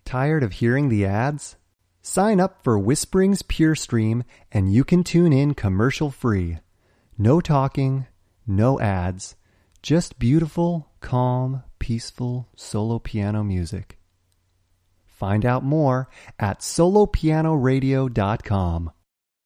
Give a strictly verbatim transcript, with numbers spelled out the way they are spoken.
Tired of hearing the ads? Sign up for Whispering's Pure Stream and you can tune in commercial-free. No talking, no ads, just beautiful, calm, peaceful solo piano music. Find out more at solo piano radio dot com.